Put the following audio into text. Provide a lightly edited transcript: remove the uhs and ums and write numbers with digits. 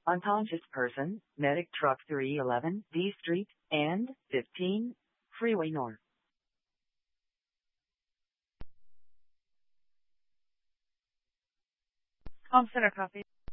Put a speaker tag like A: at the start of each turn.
A: Unconscious person, medic truck 311 D Street, and 15, Freeway North.
B: Home center copy.